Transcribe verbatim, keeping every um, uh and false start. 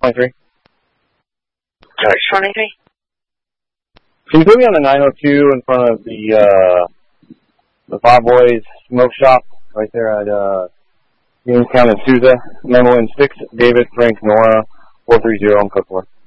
twenty-three. George twenty-three. Can you put me on the nine oh two in front of the, uh, the Five Boys Smoke Shop right there at, uh, Jamestown and Sousa? Memo in six, David, Frank, Nora, four three zero on code four.